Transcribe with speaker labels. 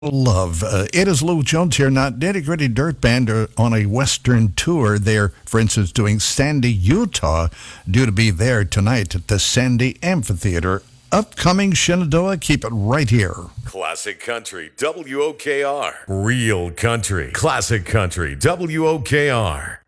Speaker 1: Love. It is Lou Jones here, not Nitty Gritty Dirt Band on a Western tour. They're, for instance, doing Sandy, Utah, due to be there tonight at the Sandy Amphitheater. Upcoming Shenandoah, keep it right here.
Speaker 2: Classic Country, WOKR. Real Country, Classic Country, WOKR.